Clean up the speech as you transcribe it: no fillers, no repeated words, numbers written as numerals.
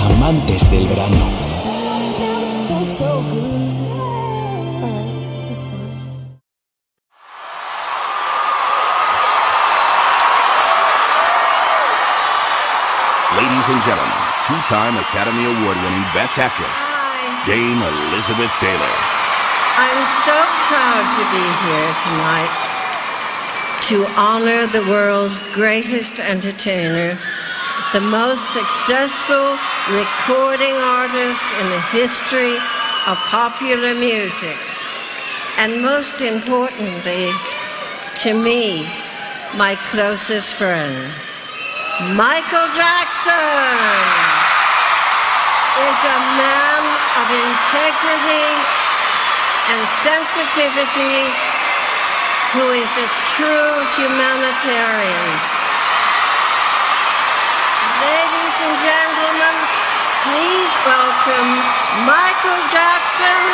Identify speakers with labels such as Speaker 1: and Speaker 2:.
Speaker 1: amantes del verano.
Speaker 2: Ladies and gentlemen, two-time Academy Award-winning Best Actress, Dame Elizabeth Taylor.
Speaker 3: I'm so proud to be here tonight to honor the world's greatest entertainer, the most successful recording artist in the history of popular music, and most importantly, to me, my closest friend. Michael Jackson is a man of integrity and sensitivity who is a true humanitarian. Ladies and gentlemen, please welcome Michael Jackson.